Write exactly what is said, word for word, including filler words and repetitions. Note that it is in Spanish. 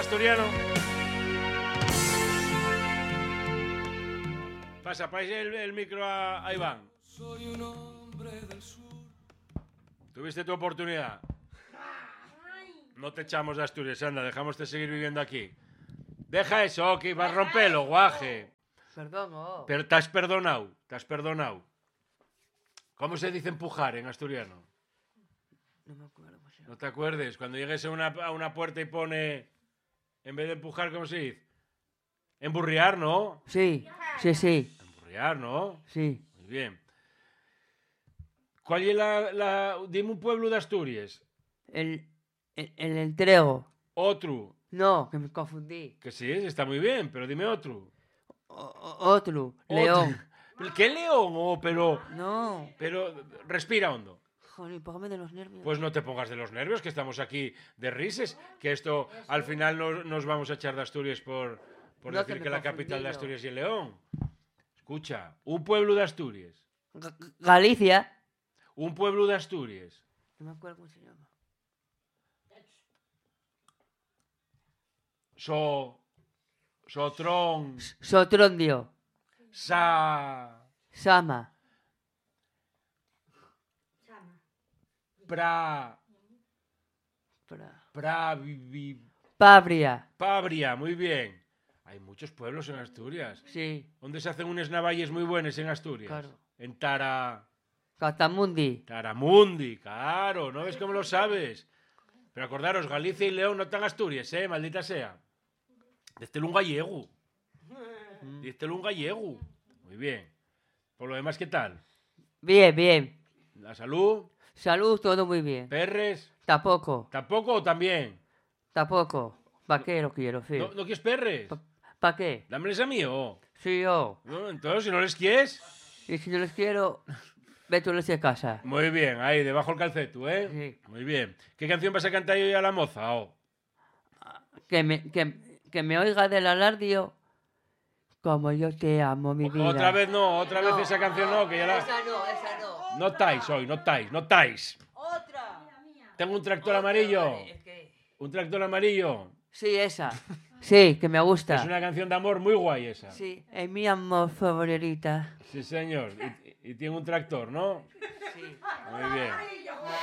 asturiano. Pasa, país el, el micro a, a Iván. Soy un hombre del sur. Tuviste tu oportunidad. No te echamos de Asturias, anda, dejamos de seguir viviendo aquí. Deja eso, que vas a romperlo, guaje. Perdón, oh. Pero te has perdonado, te has perdonado. ¿Cómo se dice empujar en asturiano? No me acuerdo. Pues, No te acuerdes, cuando llegues a una, a una puerta y pone, en vez de empujar, ¿cómo se dice? Emburriar, ¿no? Sí, sí, sí. Emburriar, ¿no? Sí. Muy bien. ¿Cuál es la, la... Dime un pueblo de Asturias. El, el, el entrego. Otro. No, que me confundí. Que sí, está muy bien, pero dime otro. O, o- otro, León. Otro. ¿Qué león? Oh, pero, No. pero respira hondo. Joder, póngame de los nervios. Pues no te pongas de los nervios, que estamos aquí de rises, que esto al final no, nos vamos a echar de Asturias por, por No, decir que que, me la capital de confundí, Asturias es León. Escucha, un pueblo de Asturias. Ga- Galicia. Un pueblo de Asturias. No me acuerdo cómo se llama. So... Sotrón. Sotrondio. Sa... Sama. Pra... Pra- Pra... vi- vi- Pabria. Pabria, muy bien. Hay muchos pueblos en Asturias. Sí. ¿Dónde se hacen unas navalles muy buenas en Asturias? Claro. En Tara... Catamundi. Taramundi, claro, ¿no ves cómo lo sabes? Pero acordaros, Galicia y León no están Asturias, ¿eh? Maldita sea. Dístelo un gallego. Dístelo un gallego. Muy bien. Por lo demás, ¿qué tal? Bien, bien. ¿La salud? Salud, todo muy bien. ¿Perres? Tampoco. ¿Tampoco o también? Tampoco. ¿Para qué lo quiero, sí? ¿No, ¿no quieres perres? ¿Para qué? Dámeles a mí, ¿o? Sí, yo. No, entonces, si no les quieres... Y si no les quiero, vete a casa. Muy bien, ahí, debajo el calceto, ¿eh? Sí. Muy bien. ¿Qué canción vas a cantar hoy a la moza, o? Que me, que, que me oiga del alardio como yo te amo, mi vida. Otra vez no, otra vez No. esa canción no, que ya la... Esa no, esa no. No estáis hoy, no estáis, no estáis. Otra. Tengo un tractor amarillo. Vale, es que- Un tractor amarillo. Sí, esa. Sí, que me gusta. Es una canción de amor muy guay esa. Sí, es mi amor favorita. Sí, señor. Y, y tiene un tractor, ¿no? Sí. Muy bien.